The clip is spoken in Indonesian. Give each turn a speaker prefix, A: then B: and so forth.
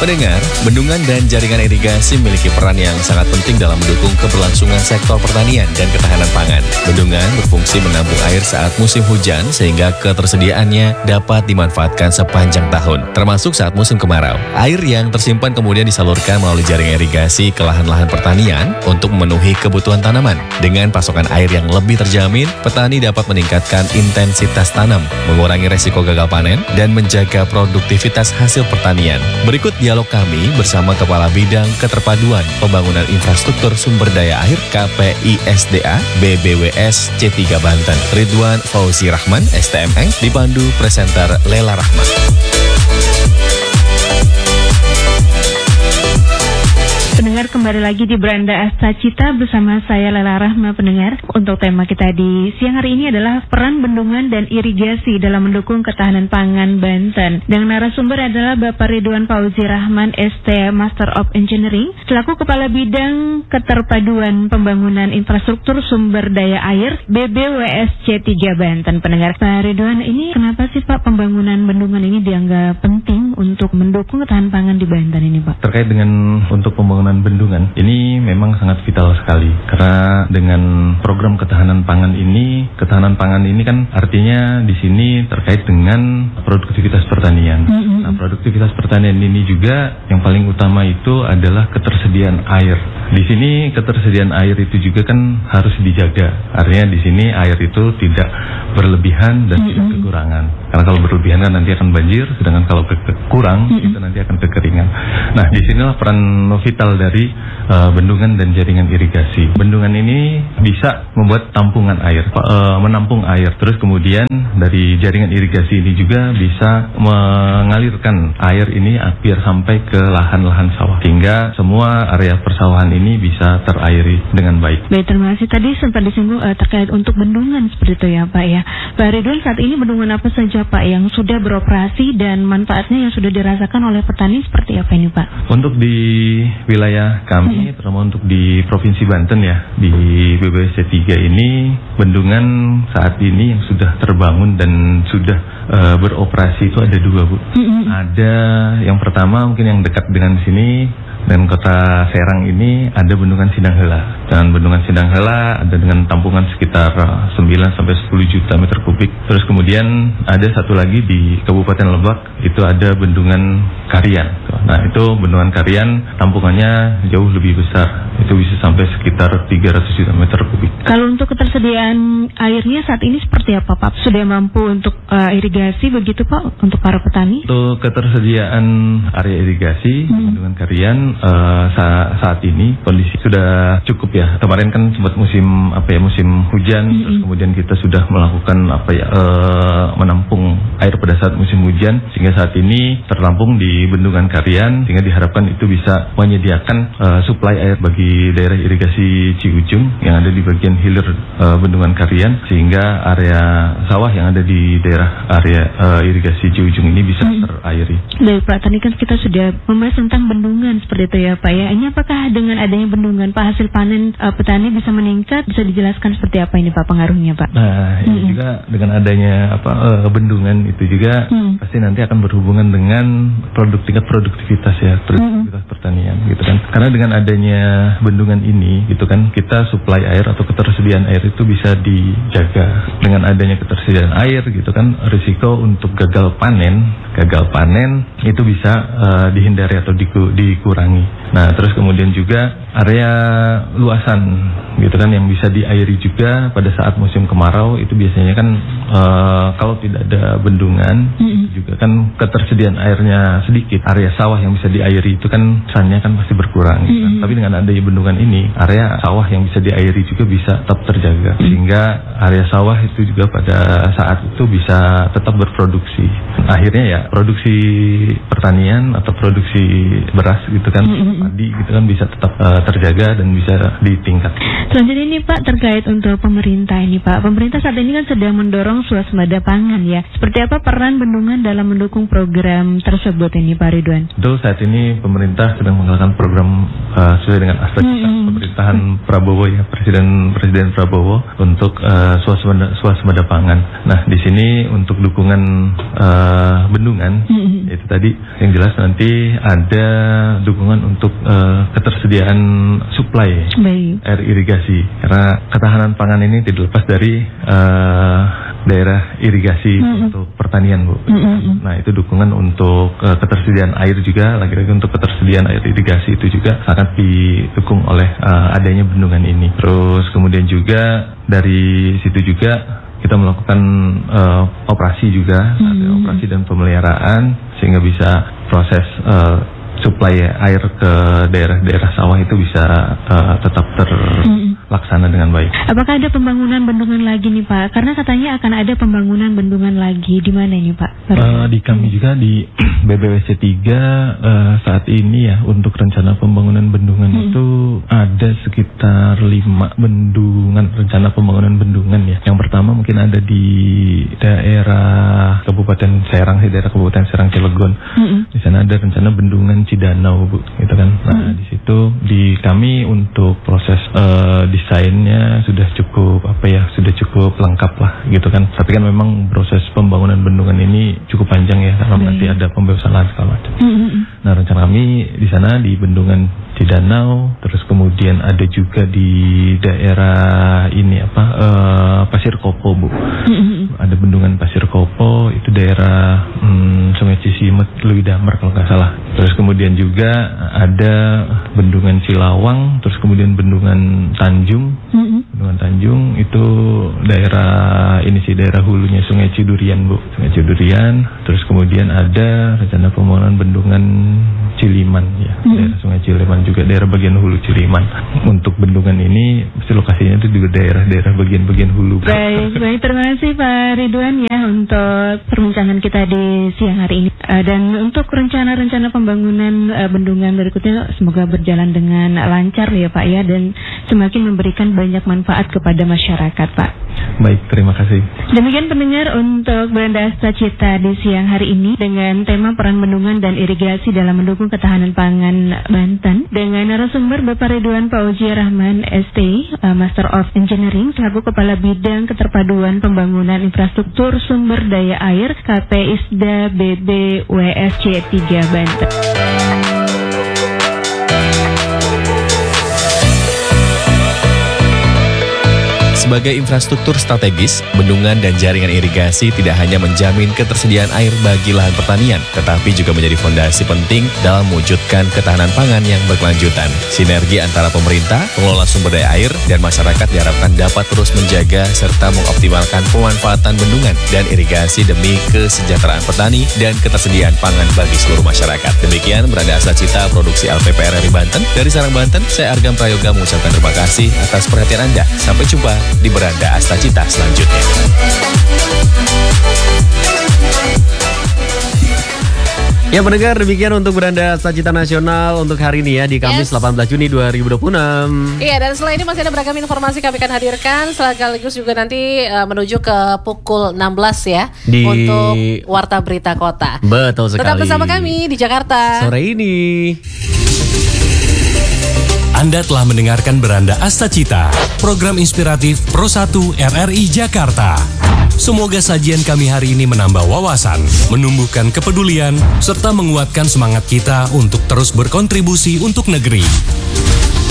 A: Pendengar, bendungan dan jaringan irigasi memiliki peran yang sangat penting dalam mendukung keberlangsungan sektor pertanian dan ketahanan pangan. Bendungan berfungsi menampung air saat musim hujan sehingga ketersediaannya dapat dimanfaatkan sepanjang tahun, termasuk saat musim kemarau. Air yang tersimpan kemudian disalurkan melalui jaringan irigasi ke lahan-lahan pertanian untuk memenuhi kebutuhan tanaman. Dengan pasokan air yang lebih terjamin, petani dapat meningkatkan intensitas tanam, mengurangi resiko gagal panen, dan menjaga produktivitas hasil pertanian. Berikut dialog kami bersama Kepala Bidang Keterpaduan Pembangunan Infrastruktur Sumber Daya Air KPISDA BBWS C3 Banten, Ridwan Fauzi Rahman STMN, dipandu presenter Lela Rahma.
B: Pendengar, kembali lagi di Beranda Asta Cita bersama saya Lela Rahma. Pendengar, untuk tema kita di siang hari ini adalah peran bendungan dan irigasi dalam mendukung ketahanan pangan Banten. Dan narasumber adalah Bapak Ridwan Fauzi Rahman ST Master of Engineering selaku Kepala Bidang Keterpaduan Pembangunan Infrastruktur Sumber Daya Air BBWS C3 Banten. Pendengar, Pak Ridwan, ini kenapa sih Pak pembangunan bendungan ini dianggap penting untuk mendukung ketahanan pangan di Banten ini Pak?
C: Terkait dengan untuk pembangunan bendungan ini memang sangat vital sekali, karena dengan program ketahanan pangan ini kan artinya di sini terkait dengan produktivitas pertanian. Nah, produktivitas pertanian ini juga yang paling utama itu adalah ketersediaan air. Di sini ketersediaan air itu juga kan harus dijaga. Artinya di sini air itu tidak berlebihan dan tidak kekurangan. Karena kalau berlebihan kan nanti akan banjir, sedangkan kalau kurang itu nanti akan kekeringan. Nah, disinilah peran vital dari bendungan dan jaringan irigasi. Bendungan ini bisa membuat tampungan air, menampung air. Terus kemudian dari jaringan irigasi ini juga bisa mengalirkan air ini biar sampai ke lahan-lahan sawah, sehingga semua area persawahan ini bisa terairi dengan baik.
B: Baik, terima kasih. Tadi sempat disinggung terkait untuk bendungan seperti itu ya Pak ya. Pak Ridwan, saat ini bendungan apa saja Pak yang sudah beroperasi dan manfaatnya yang sudah dirasakan oleh petani seperti apa ini Pak?
C: Untuk di wilayah kami, terutama untuk di Provinsi Banten ya, di BBWS C3 ini, bendungan saat ini yang sudah terbangun dan sudah beroperasi itu ada dua Bu. Ada yang pertama mungkin yang dekat dengan sini dan kota Serang ini ada bendungan Sindang Hela. Dan bendungan Sindang Hela ada dengan tampungan sekitar 9 sampai 10 juta meter kubik. Terus kemudian ada satu lagi di Kabupaten Lebak, itu ada bendungan Karian. Nah, itu bendungan Karian tampungannya jauh lebih besar. Itu bisa sampai sekitar 300 juta meter kubik.
B: Kalau untuk ketersediaan airnya saat ini seperti apa Pak? Sudah mampu untuk irigasi begitu Pak untuk para petani?
C: Untuk ketersediaan area irigasi bendungan Karian saat ini kondisi sudah cukup ya. Kemarin kan sempat musim hujan, terus kemudian kita sudah melakukan menampung air pada saat musim hujan, sehingga saat ini tertampung di bendungan Karian, sehingga diharapkan itu bisa menyediakan suplai air bagi daerah irigasi Ciujung yang ada di bagian hilir bendungan Karian, sehingga area sawah yang ada di daerah area irigasi Ciujung ini bisa terairi.
B: Baik Pak, tadi kan kita sudah membahas tentang bendungan seperti itu ya Pak ya. Ini apakah dengan adanya bendungan Pak hasil panen petani bisa meningkat? Bisa dijelaskan seperti apa ini Pak pengaruhnya Pak?
C: Nah, ini juga dengan adanya bendungan itu juga pasti nanti akan berhubungan dengan tingkat produktivitas ya, produktivitas pertanian gitu kan. Karena dengan adanya bendungan ini gitu kan, kita suplai air atau ketersediaan air itu bisa dijaga. Dengan adanya ketersediaan air gitu kan, risiko untuk gagal panen itu bisa dihindari atau dikurangi. Nah, terus kemudian juga area luasan gitu kan yang bisa diairi juga pada saat musim kemarau itu biasanya kan kalau tidak ada bendungan juga kan ketersediaan airnya sedikit. Area sawah yang bisa diairi itu kan kesannya kan pasti berkurang gitu kan. Tapi dengan adanya bendungan ini, area sawah yang bisa diairi juga bisa tetap terjaga, sehingga area sawah itu juga pada saat itu bisa tetap berproduksi. Akhirnya ya produksi pertanian atau produksi beras gitu kan, padi gitu kan bisa tetap terjaga dan bisa ditingkatkan.
B: Selanjutnya ini Pak, terkait untuk pemerintah ini Pak. Pemerintah saat ini kan sedang mendorong swasembada pangan ya. Seperti apa peran bendungan dalam mendukung program tersebut ini Pak Ridwan?
C: Betul, saat ini pemerintah sedang menggalakkan program sesuai dengan aspek pemerintahan Prabowo ya, Presiden Prabowo untuk swasembada pangan. Nah, di sini untuk dukungan bendungan, yaitu tadi, yang jelas nanti ada dukungan untuk ketersediaan suplai air irigasi, karena ketahanan pangan ini tidak lepas dari daerah irigasi untuk pertanian, Bu. Nah, itu dukungan untuk ketersediaan air juga, lagi-lagi untuk ketersediaan air irigasi itu juga akan didukung oleh adanya bendungan ini. Terus kemudian juga dari situ juga kita melakukan operasi juga, ada operasi dan pemeliharaan sehingga bisa proses suplai air ke daerah-daerah sawah itu bisa tetap terlaksana dengan baik.
B: Apakah ada pembangunan bendungan lagi nih Pak? Karena katanya akan ada pembangunan bendungan lagi. Di mana ini Pak?
C: Di kami juga di BBWC 3 saat ini ya, untuk rencana pembangunan bendungan itu ada sekitar 5 bendungan, rencana pembangunan bendungan ya. Yang pertama mungkin ada di daerah Kabupaten Serang, daerah Kabupaten Serang Cilegon. Di sana ada rencana bendungan Cidanau, Bu, gitu kan. Nah, di situ di kami untuk proses desainnya sudah cukup sudah cukup lengkap lah, gitu kan. Tapi kan memang proses pembangunan bendungan ini cukup panjang ya, karena nanti ada pembebasan lahan segala macam. Nah, rencana kami di sana di bendungan Cidanau, terus kemudian ada juga di daerah ini Pasir Kopo, Bu. Ada bendungan Pasir Kopo, itu daerah Sungai Cisimet, Lewi Damar kalau nggak salah. Terus kemudian juga ada bendungan Cilawang, terus kemudian bendungan Tanjung. Bendungan Tanjung itu daerah daerah hulunya Sungai Cidurian, Bu. Sungai Cidurian. Terus kemudian ada rencana pembangunan bendungan Ciliman ya. Daerah Sungai Ciliman juga, daerah bagian hulu Ciliman. Untuk bendungan ini mesti lokasinya itu juga daerah-daerah bagian hulu.
B: Baik, terima kasih Pak Ridwan ya untuk perbincangan kita di siang hari ini. Dan untuk rencana-rencana pembangunan bendungan berikutnya semoga berjalan dengan lancar ya Pak ya, dan semakin memberikan banyak manfaat kepada masyarakat Pak.
C: Baik, terima kasih.
B: Demikian pendengar untuk Beranda Asta Cita di siang hari ini dengan tema peran bendungan dan irigasi dalam mendukung ketahanan pangan Banten dengan narasumber Bapak Ridwan Fauzi Rahman ST, Master of Engineering selaku Kepala Bidang Keterpaduan Pembangunan Infrastruktur Sumber Daya Air KP ISDA BBWSC 3 Banten.
A: Sebagai infrastruktur strategis, bendungan dan jaringan irigasi tidak hanya menjamin ketersediaan air bagi lahan pertanian, tetapi juga menjadi fondasi penting dalam mewujudkan ketahanan pangan yang berkelanjutan. Sinergi antara pemerintah, pengelola sumber daya air, dan masyarakat diharapkan dapat terus menjaga serta mengoptimalkan pemanfaatan bendungan dan irigasi demi kesejahteraan petani dan ketersediaan pangan bagi seluruh masyarakat. Demikian Beranda Asta Cita, produksi LPPR RI Banten. Dari Sarang Banten, saya Argam Prayoga mengucapkan terima kasih atas perhatian Anda. Sampai jumpa di Beranda Asta Cita selanjutnya.
D: Ya pendengar, demikian untuk Beranda Asta Cita Nasional untuk hari ini ya, di Kamis 18 Juni 2026.
E: Iya, dan setelah ini masih ada beragam informasi kami akan hadirkan, sekaligus juga nanti menuju ke pukul 16 ya untuk Warta Berita Kota.
D: Betul sekali.
E: Tetap bersama kami di Jakarta
D: sore ini.
F: Anda telah mendengarkan Beranda Asta Cita, program inspiratif Pro 1 RRI Jakarta. Semoga sajian kami hari ini menambah wawasan, menumbuhkan kepedulian, serta menguatkan semangat kita untuk terus berkontribusi untuk negeri.